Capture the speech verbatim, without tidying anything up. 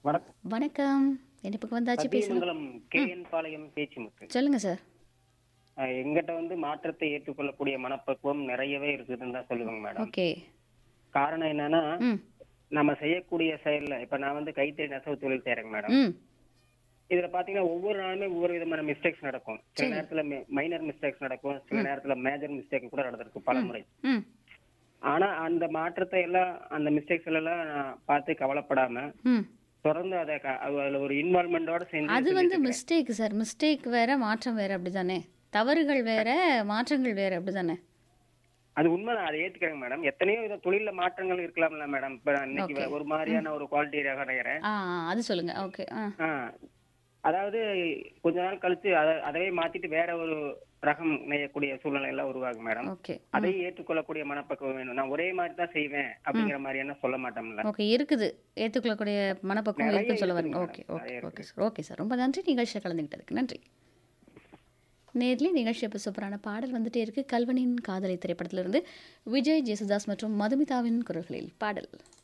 வணக்கம். வணக்கம். இணைப்புக்கு வந்தாச்சு பேசலாம். சத்தியமங்கலம் ம். கேஎன் பாளையம் பேச்சுமுத்து. சொல்லுங்க சார். அ எங்கிட்ட வந்து மாற்றத்தை ஏற்றுக்கொள்ளக்கூடிய மனப்பக்குவம் நிறையவே இருக்குதுன்னு தான் சொல்லுவேங்க மேடம். ஓகே. காரணம் என்னன்னா, ம். நம்ம செய்யக்கூடிய செயல்ல இப்ப நான் வந்து கைத்தறி நெசவு தொழில் செய்றேங்க மேடம். ம். இதுல பாத்தீங்கன்னா ஒவ்வொரு நாளுமே ஒவ்வொரு விதமான மிஸ்டேக்ஸ் நடக்கும். சில சரி. நேரத்துல மெ மைனர் மிஸ்டேக்ஸ் நடக்கும். சில ம். நேரத்துல மேஜர் மிஸ்டேக் கூட நடந்திருக்கு ம். பலமுறை. ம். ஆனா அந்த மாற்றத்தை எல்லாம் அந்த மிஸ்டேக்ஸ் எல்லாம் நான் பார்த்து கவலைப்படாம, ம். தொடர்ந்து அத க அதுல ஒரு இன்வால்வ்மென்ட்டோட செஞ்சு அது வந்து செஞ்சுட்டு இருக்கிறேன். Mistake sir. மிஸ்டேக் வேற, மாற்றம் வேற அப்படிதானே? தவறுகள் வேற, மாற்றங்கள் வேற அப்படிதானே? அது உண்மைதான். அத ஏத்துக்கிறேங்க மேடம். எத்தனையோ வித தொழில்ல மாற்றங்கள் இருக்கலாம்ல மேடம். இப்ப நான் இன்னைக்கு ஓகே. வ- ஒரு ம். மாதிரியான ஒரு குவாலிட்டி ரகம் நெய்யறேன். ஆ, ஆ. அது சொல்லுங்க. ஓகே. ஆ. ஆ. அதாவது கொஞ்ச நாள் கழிச்சு அத அதவே மாத்திட்டு வேற ஒரு ரகம் நெய்யக்கூடிய சூழ்நிலை எல்லாம் உருவாகும் மேடம். ஓகே. ம். அதையும் ஏற்றுக்கொள்ளக்கூடிய மனப்பக்குவம் வேணும். நான் ஒரே மாதிரி தான் செய்வேன் ம். அப்படிங்கிற மாதிரி என்ன சொல்ல மாட்டோம்ல. ஓகே. இருக்குது. ஏத்துக்கொள்ளக்கூடிய மனப்பக்குவம் நிறைய இருக்குன்னு சொல்ல இருக்குதுங்க வரீங்க. மேடம். ஓகே, ஓகே, நிறைய ஓகே இருக்குது. சார். Okay sir. ரொம்ப நன்றி நிகழ்ச்சியில கலந்துக்கிட்டதுக்கு. நன்றி. நேர்லி நிகழ்ச்சி இப்போ சூப்பரான பாடல் வந்துட்டே இருக்கு. கல்வனின் காதலை திரைப்படத்திலிருந்து விஜய் ஜேசுதாஸ் மற்றும் மதுமிதாவின் குரல்களில் பாடல்.